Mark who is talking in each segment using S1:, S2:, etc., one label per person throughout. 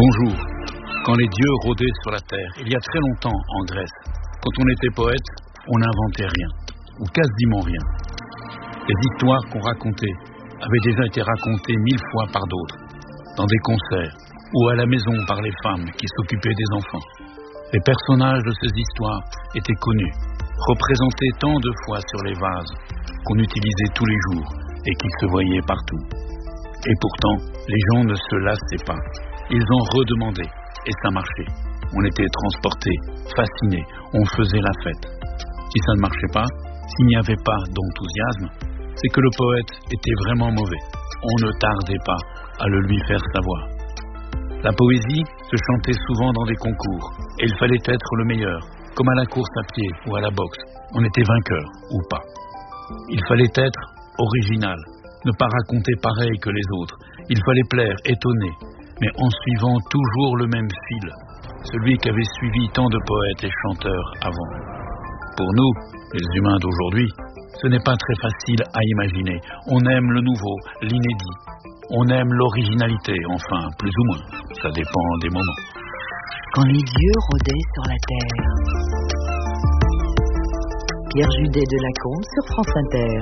S1: Bonjour. Quand les dieux rôdaient sur la terre, il y a très longtemps en Grèce, quand on était poète, on n'inventait rien, ou quasiment rien. Les histoires qu'on racontait avaient déjà été racontées 1000 fois par d'autres, dans des concerts, ou à la maison par les femmes qui s'occupaient des enfants. Les personnages de ces histoires étaient connus, représentés tant de fois sur les vases, qu'on utilisait tous les jours et qui se voyaient partout. Et pourtant, les gens ne se lassaient pas. Ils en redemandaient, et ça marchait. On était transportés, fascinés, on faisait la fête. Si ça ne marchait pas, s'il n'y avait pas d'enthousiasme, c'est que le poète était vraiment mauvais. On ne tardait pas à le lui faire savoir. La poésie se chantait souvent dans des concours, et il fallait être le meilleur, comme à la course à pied ou à la boxe. On était vainqueur ou pas. Il fallait être original, ne pas raconter pareil que les autres. Il fallait plaire, étonner, mais en suivant toujours le même fil, celui qu'avaient suivi tant de poètes et chanteurs avant. Pour nous, les humains d'aujourd'hui, ce n'est pas très facile à imaginer. On aime le nouveau, l'inédit. On aime l'originalité, enfin, plus ou moins. Ça dépend des moments.
S2: Quand les dieux rôdaient sur la terre. Pierre Judet de Lacombe sur France Inter.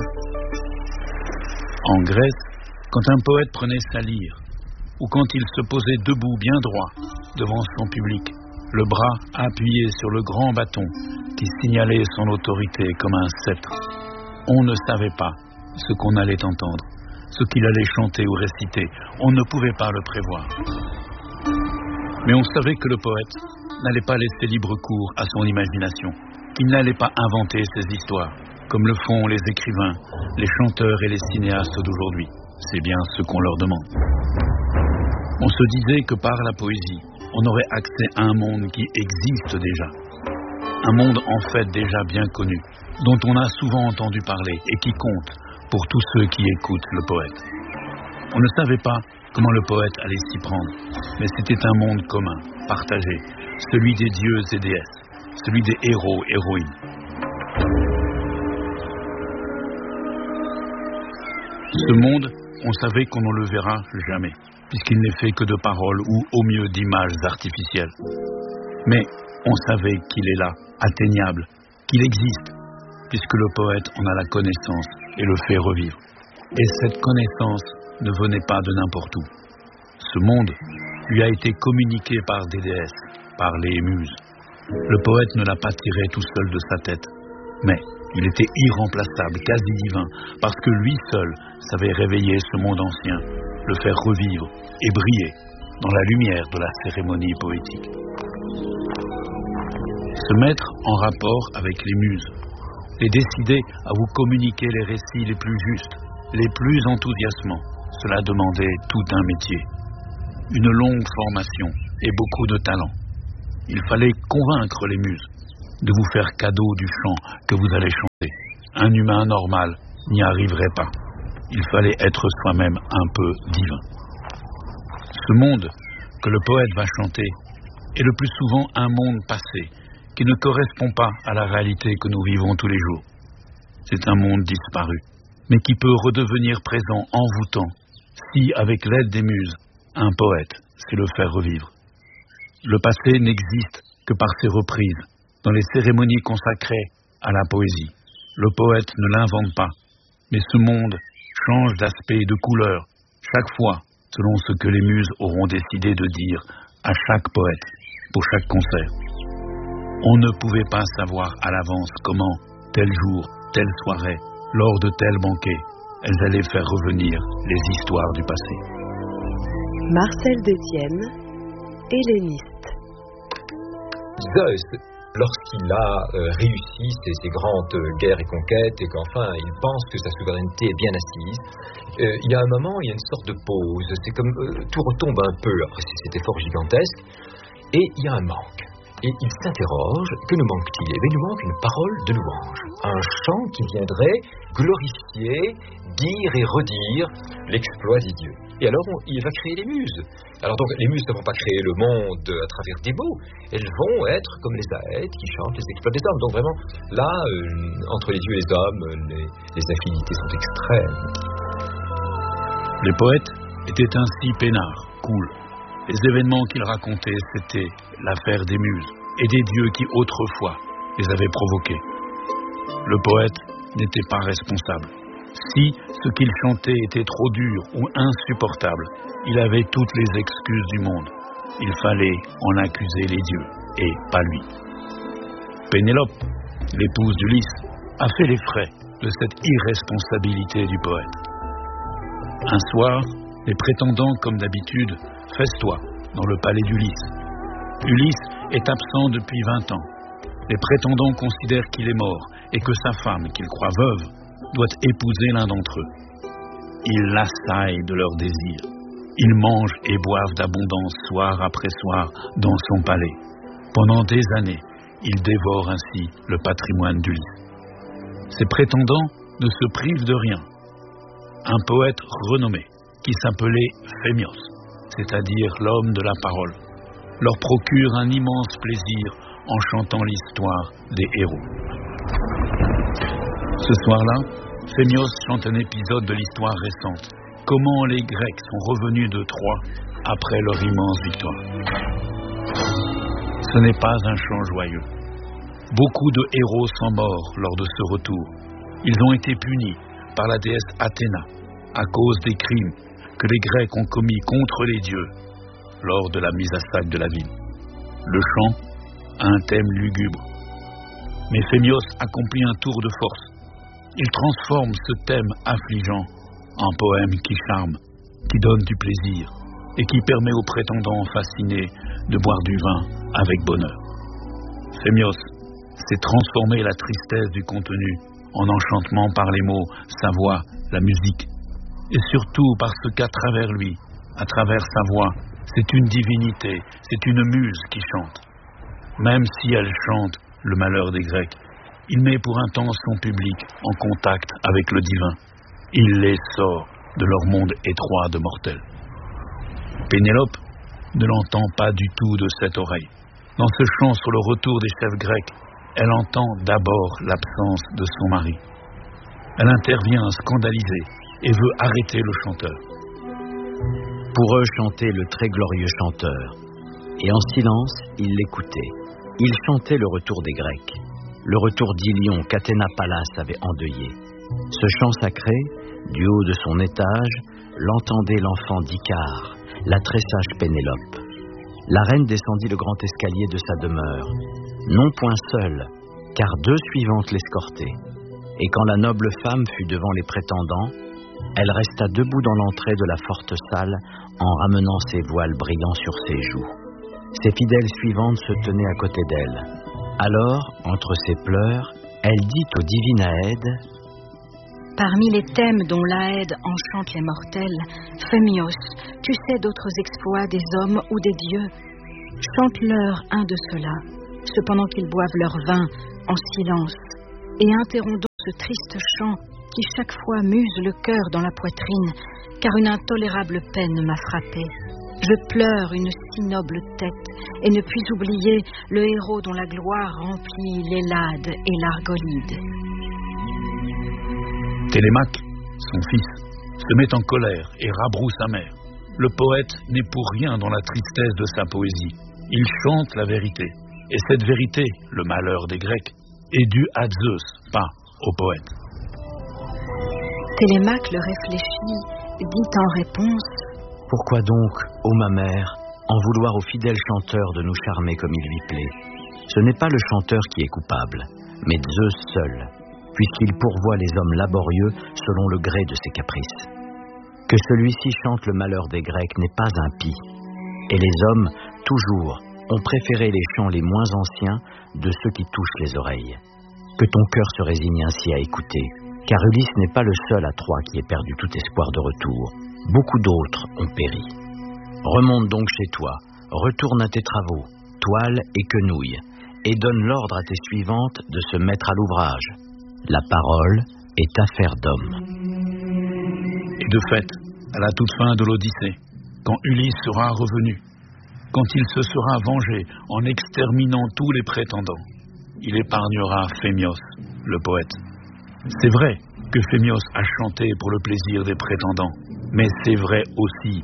S1: En Grèce, quand un poète prenait sa lyre, ou quand il se posait debout bien droit devant son public, le bras appuyé sur le grand bâton qui signalait son autorité comme un sceptre, on ne savait pas ce qu'on allait entendre, ce qu'il allait chanter ou réciter. On ne pouvait pas le prévoir. Mais on savait que le poète n'allait pas laisser libre cours à son imagination, qu'il n'allait pas inventer ses histoires, comme le font les écrivains, les chanteurs et les cinéastes d'aujourd'hui. C'est bien ce qu'on leur demande. On se disait que par la poésie, on aurait accès à un monde qui existe déjà. Un monde en fait déjà bien connu, dont on a souvent entendu parler et qui compte pour tous ceux qui écoutent le poète. On ne savait pas comment le poète allait s'y prendre, mais c'était un monde commun, partagé, celui des dieux et déesses, celui des héros, héroïnes. Ce monde, on savait qu'on ne le verra jamais, puisqu'il n'est fait que de paroles ou au mieux d'images artificielles. Mais on savait qu'il est là, atteignable, qu'il existe, puisque le poète en a la connaissance et le fait revivre. Et cette connaissance ne venait pas de n'importe où. Ce monde lui a été communiqué par des déesses, par les muses. Le poète ne l'a pas tiré tout seul de sa tête, mais il était irremplaçable, quasi divin, parce que lui seul savait réveiller ce monde ancien, le faire revivre et briller dans la lumière de la cérémonie poétique. Se mettre en rapport avec les muses, les décider à vous communiquer les récits les plus justes, les plus enthousiasmants, cela demandait tout un métier, une longue formation et beaucoup de talent. Il fallait convaincre les muses de vous faire cadeau du chant que vous allez chanter. Un humain normal n'y arriverait pas. Il fallait être soi-même un peu divin. Ce monde que le poète va chanter est le plus souvent un monde passé qui ne correspond pas à la réalité que nous vivons tous les jours. C'est un monde disparu, mais qui peut redevenir présent, envoûtant, si, avec l'aide des muses, un poète sait le faire revivre. Le passé n'existe que par ses reprises, dans les cérémonies consacrées à la poésie. Le poète ne l'invente pas, mais ce monde change d'aspect et de couleur chaque fois, selon ce que les muses auront décidé de dire à chaque poète, pour chaque concert. On ne pouvait pas savoir à l'avance comment, tel jour, telle soirée, lors de tel banquet, elles allaient faire revenir les histoires du passé.
S2: Marcel Détienne, helléniste.
S3: Zeus, lorsqu'il a réussi ses grandes guerres et conquêtes et qu'enfin il pense que sa souveraineté est bien assise, il y a un moment, il y a une sorte de pause. C'est comme tout retombe un peu après cet effort gigantesque et il y a un manque. Et il s'interroge, que nous manque-t-il? Eh bien, il nous manque une parole de louange, un chant qui viendrait glorifier, dire et redire l'exploit des dieux. Et alors, il va créer les muses. Alors donc, les muses ne vont pas créer le monde à travers des mots, elles vont être comme les aèdes qui chantent les exploits des hommes. Donc vraiment, là, entre les dieux et les hommes, les affinités sont extrêmes.
S1: Les poètes étaient ainsi peinards, cool. Les événements qu'il racontait, c'était l'affaire des muses et des dieux qui autrefois les avaient provoqués. Le poète n'était pas responsable. Si ce qu'il chantait était trop dur ou insupportable, il avait toutes les excuses du monde. Il fallait en accuser les dieux, et pas lui. Pénélope, l'épouse d'Ulysse, a fait les frais de cette irresponsabilité du poète. Un soir, les prétendants, comme d'habitude, festoient dans le palais d'Ulysse. Ulysse est absent depuis 20 ans. Les prétendants considèrent qu'il est mort et que sa femme, qu'ils croient veuve, doit épouser l'un d'entre eux. Ils l'assaillent de leurs désirs. Ils mangent et boivent d'abondance soir après soir dans son palais. Pendant des années, ils dévorent ainsi le patrimoine d'Ulysse. Ces prétendants ne se privent de rien. Un poète renommé, qui s'appelait Phémios, c'est-à-dire l'homme de la parole, leur procure un immense plaisir en chantant l'histoire des héros. Ce soir-là, Phémios chante un épisode de l'histoire récente, comment les Grecs sont revenus de Troie après leur immense victoire. Ce n'est pas un chant joyeux. Beaucoup de héros sont morts lors de ce retour. Ils ont été punis par la déesse Athéna à cause des crimes que les Grecs ont commis contre les dieux lors de la mise à sac de la ville. Le chant a un thème lugubre. Mais Phémios accomplit un tour de force. Il transforme ce thème affligeant en poème qui charme, qui donne du plaisir et qui permet aux prétendants fascinés de boire du vin avec bonheur. Phémios sait transformer la tristesse du contenu en enchantement par les mots, sa voix, la musique, et surtout parce qu'à travers lui, à travers sa voix, c'est une divinité, c'est une muse qui chante. Même si elle chante le malheur des Grecs, il met pour un temps son public en contact avec le divin. Il les sort de leur monde étroit de mortels. Pénélope ne l'entend pas du tout de cette oreille. Dans ce chant sur le retour des chefs grecs, elle entend d'abord l'absence de son mari. Elle intervient scandalisée et veut arrêter le chanteur.
S4: Pour eux chantait le très glorieux chanteur, et en silence, ils l'écoutaient. Il chantait le retour des Grecs, le retour d'Ilion qu'Athéna Pallas avait endeuillé. Ce chant sacré, du haut de son étage, l'entendait l'enfant d'Icare, la très sage Pénélope. La reine descendit le grand escalier de sa demeure, non point seule, car 2 suivantes l'escortaient. Et quand la noble femme fut devant les prétendants, elle resta debout dans l'entrée de la forte salle en ramenant ses voiles brillants sur ses joues. Ses fidèles suivantes se tenaient à côté d'elle. Alors, entre ses pleurs, elle dit au divin Aède:
S5: Parmi les thèmes dont l'Aède enchante les mortels, Phémios, tu sais d'autres exploits des hommes ou des dieux. Chante-leur un de ceux-là, cependant qu'ils boivent leur vin en silence, et interromps donc ce triste chant qui chaque fois muse le cœur dans la poitrine, car une intolérable peine m'a frappée. Je pleure une si noble tête, et ne puis oublier le héros dont la gloire remplit l'Hélade et l'Argolide.
S1: Télémaque, son fils, se met en colère et rabroue sa mère. Le poète n'est pour rien dans la tristesse de sa poésie. Il chante la vérité. Et cette vérité, le malheur des Grecs, est due à Zeus, pas au poète.
S5: Télémaque le réfléchit, dit en réponse:
S4: Pourquoi donc, ô ma mère, en vouloir au fidèle chanteur de nous charmer comme il lui plaît? Ce n'est pas le chanteur qui est coupable, mais Zeus seul, puisqu'il pourvoit les hommes laborieux selon le gré de ses caprices. Que celui-ci chante le malheur des Grecs n'est pas impie, et les hommes, toujours, ont préféré les chants les moins anciens de ceux qui touchent les oreilles. Que ton cœur se résigne ainsi à écouter, car Ulysse n'est pas le seul à Troie qui ait perdu tout espoir de retour. Beaucoup d'autres ont péri. Remonte donc chez toi, retourne à tes travaux, toile et quenouille, et donne l'ordre à tes suivantes de se mettre à l'ouvrage. La parole est affaire d'homme.
S1: Et de fait, à la toute fin de l'Odyssée, quand Ulysse sera revenu, quand il se sera vengé en exterminant tous les prétendants, il épargnera Phémios, le poète. C'est vrai que Phémios a chanté pour le plaisir des prétendants, mais c'est vrai aussi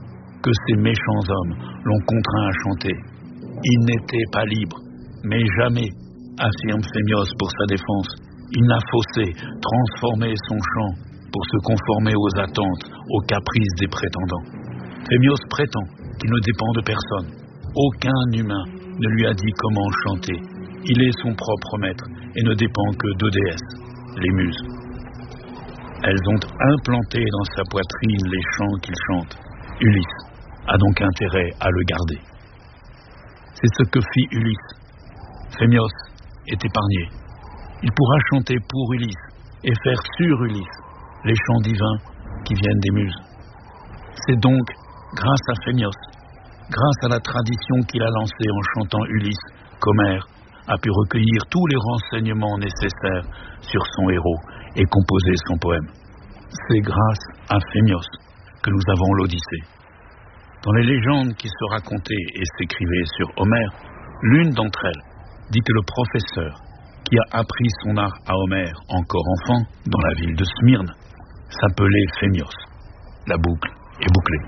S1: que ces méchants hommes l'ont contraint à chanter. Il n'était pas libre, mais jamais, affirme Phémios pour sa défense. Il n'a faussé, transformé son chant pour se conformer aux attentes, aux caprices des prétendants. Phémios prétend qu'il ne dépend de personne. Aucun humain ne lui a dit comment chanter. Il est son propre maître et ne dépend que de déesses, les muses. Elles ont implanté dans sa poitrine les chants qu'il chante. Ulysse a donc intérêt à le garder. C'est ce que fit Ulysse. Phémios est épargné. Il pourra chanter pour Ulysse et faire sur Ulysse les chants divins qui viennent des muses. C'est donc grâce à Phémios, grâce à la tradition qu'il a lancée en chantant Ulysse, qu'Homère a pu recueillir tous les renseignements nécessaires sur son héros et composer son poème. C'est grâce à Phémios que nous avons l'Odyssée. Dans les légendes qui se racontaient et s'écrivaient sur Homère, l'une d'entre elles dit que le professeur qui a appris son art à Homère encore enfant dans la ville de Smyrne s'appelait Phémios. La boucle est bouclée.